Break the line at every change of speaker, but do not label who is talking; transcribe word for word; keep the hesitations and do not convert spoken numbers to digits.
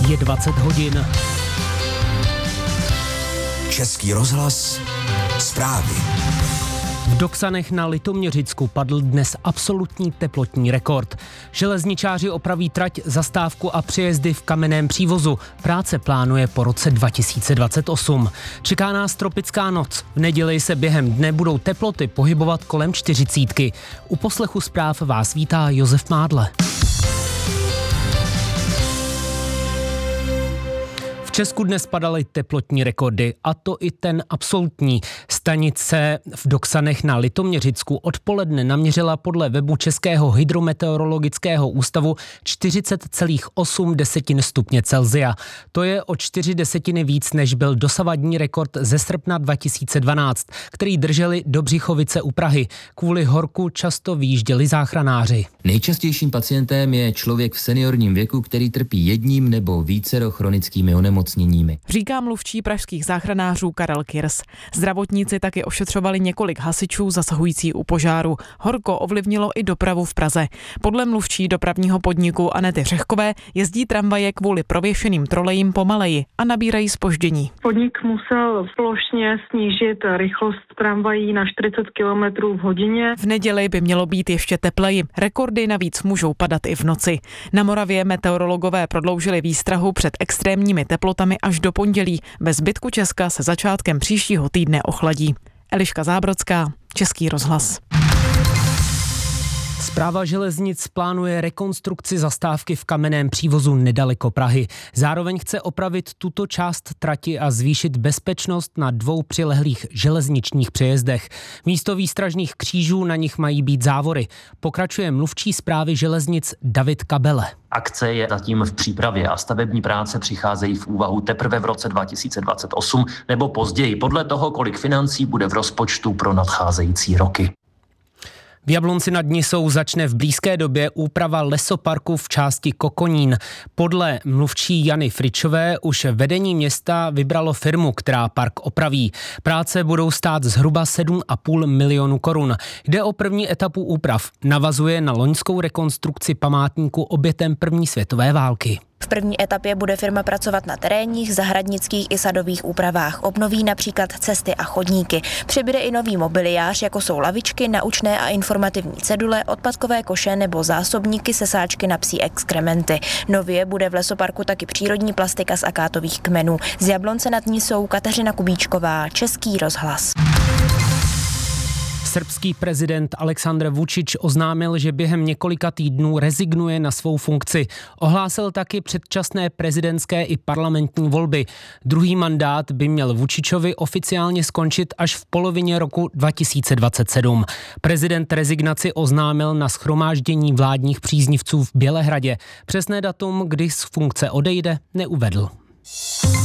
Je dvacet hodin.
Český rozhlas, zprávy.
V Doksanech na Litoměřicku padl dnes absolutní teplotní rekord. Železničáři opraví trať, zastávku a přejezdy v kamenném přívozu. Práce plánuje po roce dva tisíce dvacet osm. Čeká nás tropická noc. V neděli se během dne budou teploty pohybovat kolem čtyřicítky. U poslechu zpráv vás vítá Josef Mádle. V Česku dnes padaly teplotní rekordy, a to i ten absolutní. Stanice v Doksanech na Litoměřicku odpoledne naměřila podle webu Českého hydrometeorologického ústavu čtyřicet celá osm stupně Celsia. To je o čtyři desetiny víc, než byl dosavadní rekord ze srpna dva tisíce dvanáct, který drželi do Břichovice u Prahy. Kvůli horku často vyjížděli záchranáři.
Nejčastějším pacientem je člověk v seniorním věku, který trpí jedním nebo vícero chronickými onemocněními.
Říká mluvčí pražských záchranářů Karel Kirs. Zdravotníci taky ošetřovali několik hasičů zasahující u požáru. Horko ovlivnilo i dopravu v Praze. Podle mluvčí dopravního podniku Anety Řehkové jezdí tramvaje kvůli prověšeným trolejím pomaleji a nabírají zpoždění.
Podnik musel plošně snížit rychlost tramvají na čtyřicet kilometrů v hodině.
V neděli by mělo být ještě tepleji. Rekordy navíc můžou padat i v noci. Na Moravě meteorologové prodloužili výstrahu před extrémními teplotami až do pondělí. Ve zbytku Česka se začátkem příštího týdne ochladí. Eliška Zábrodská, Český rozhlas.
Správa železnic plánuje rekonstrukci zastávky v kamenném přívozu nedaleko Prahy. Zároveň chce opravit tuto část trati a zvýšit bezpečnost na dvou přilehlých železničních přejezdech. Místo výstražných křížů na nich mají být závory. Pokračuje mluvčí správy železnic David Kabele.
Akce je zatím v přípravě a stavební práce přicházejí v úvahu teprve v roce dva tisíce dvacet osm nebo později, podle toho, kolik financí bude v rozpočtu pro nadcházející roky.
V Jablonci nad Nisou začne v blízké době úprava lesoparku v části Kokonín. Podle mluvčí Jany Fričové už vedení města vybralo firmu, která park opraví. Práce budou stát zhruba sedm a půl milionu korun. Jde o první etapu úprav. Navazuje na loňskou rekonstrukci památníku obětem první světové války.
V první etapě bude firma pracovat na terénních, zahradnických i sadových úpravách. Obnoví například cesty a chodníky. Přibude i nový mobiliář, jako jsou lavičky, naučné a informativní cedule, odpadkové koše nebo zásobníky se sáčky na psí exkrementy. Nově bude v lesoparku taky přírodní plastika z akátových kmenů. Z Jablonce nad Nisou Kateřina Kubíčková, Český rozhlas.
Srbský prezident Aleksandar Vučić oznámil, že během několika týdnů rezignuje na svou funkci. Ohlásil taky předčasné prezidentské i parlamentní volby. Druhý mandát by měl Vučićovi oficiálně skončit až v polovině roku dva tisíce dvacet sedm. Prezident rezignaci oznámil na shromáždění vládních příznivců v Bělehradě. Přesné datum, kdy z funkce odejde, neuvedl.